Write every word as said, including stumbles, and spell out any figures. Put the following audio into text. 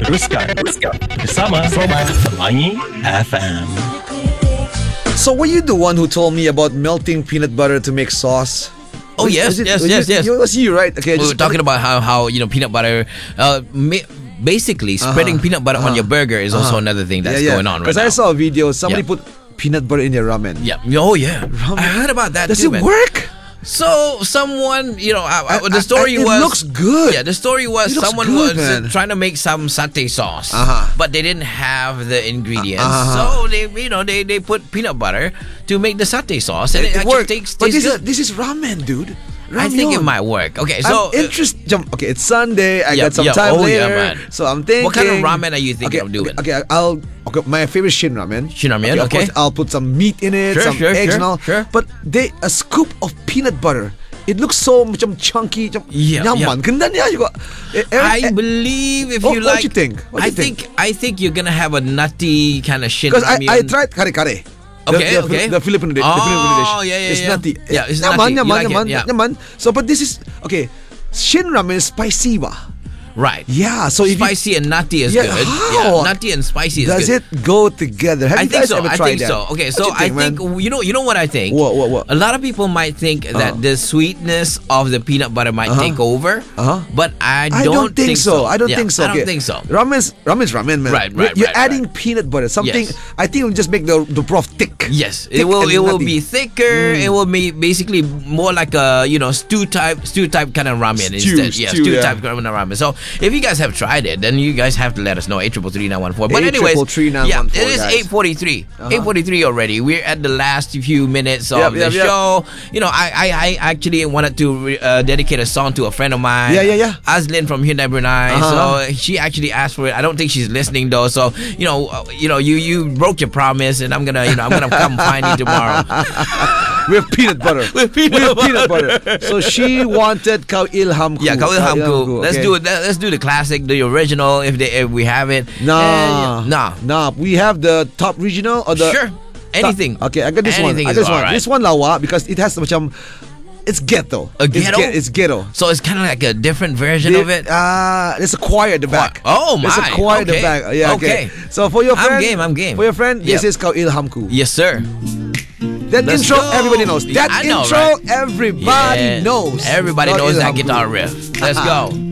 Teruskan bersama Pelangi F M. So were you the one who told me about melting peanut butter to make sauce? Oh, Was- yes, was it- yes, was yes, you- yes. It was you, right? Okay, We were just- talking about how, how you know, peanut butter, uh, ma- basically spreading peanut butter on your burger is also another thing that's going on right Because now. I saw a video, somebody Yeah. put peanut butter in their ramen. Yeah. Oh, yeah. Ramen. I heard about that Does too, it man. work? So someone, you know, I, I, I- the story I- it was looks good. Yeah, the story was It looks someone good, was uh, man. trying to make some satay sauce, Uh-huh. but they didn't have the ingredients, Uh-huh. so they, you know, they, they put peanut butter to make the satay sauce, and it, It, actually worked. tastes, But tastes this is good. this is ramen, dude. I think it Ramyeon. might work. Okay, so I'm interested. Okay, it's Sunday. I Yeah, got some yeah. time Oh, yeah, later, man. so I'm thinking. What kind of ramen are you thinking okay, of doing? Okay, okay, I'll. Okay, my favorite Shin ramen. Shin ramen, of okay. course, I'll put some meat in it, Sure, some sure, eggs sure, and all. sure. But they a scoop of peanut butter. It looks so macam chunky, macam Yeah, nyaman. Ganda niya juga. Eh, eh, I eh, believe if Oh, you what like, you think? What I you think? think I think you're gonna have a nutty kind of shin Because I, I ramyeon. tried kare kare. Okay, the, the, okay. The Filipino dish. Oh, the Filipino dish. yeah, yeah, It's yeah. nutty. Yeah, it's nyaman, nutty. You nyaman, like it, nyaman, yeah. nyaman. So, but this is okay. Shin ramen is spicy ba? Right. Yeah. So if you, Spicy and nutty is Yeah, good. how? Yeah, nutty and spicy is does good. it go together? Have I you think guys so. ever I tried think that? so. Okay, What so you I think, think man? you know you know what I think. What, what, what? A lot of people might think that Uh-huh. the sweetness of the peanut butter might Uh-huh. take over, Uh-huh. but I don't, I don't think, so. I don't Yeah, think so. I don't Okay. think so. Ramen's ramen's ramen, man. Right, You're- right, You're right, adding right. peanut butter. Something. Yes. I think it will just make the the broth thick. Yes, Thick it will. and It will nutty. be thicker. It will be basically more like a you know stew type stew type kind of ramen Stew, instead. Yeah, stew, stew yeah. type kind of ramen. So if you guys have tried it, then you guys have to let us know. Eight triple three nine one four. But Eight anyways, triple three nine yeah, one four, it is guys. eight forty three. Uh-huh. Eight forty three already. We're at the last few minutes of Yep, the yep, yep. show. You know, I, I I actually wanted to uh, dedicate a song to a friend of mine. Yeah, yeah, yeah. Aslin from Hyundai Brunei. Uh-huh. So she actually asked for it. I don't think she's listening though. So you know, uh, you know, you you broke your promise, and I'm gonna you know I'm gonna come find you tomorrow. With peanut butter. With peanut peanut butter. So she wanted Kau Ilhamku. Yeah, Kau Ilhamku. Let's okay. do it. Let's do the classic, the original, if they if we have it. Nah, And, nah. nah. We have the top regional or the Sure. Anything. Top- okay, I got this Anything one. I is got this one. alright. This one lawa because it has macam. It's ghetto. A ghetto? It's, ge- it's ghetto. So it's kind of like a different version of it. Uh, there's a choir at the back. Oh, There's my. a choir at the Okay. back. Yeah, okay. Okay. So for your I'm friend, game, I'm game. For your friend, this Yep. is Kau Ilhamku. Yes, sir. That Let's intro, go. everybody knows. That I know, intro, right? everybody Yeah. knows. Everybody Kau knows that Ilhamku. guitar riff. Let's go.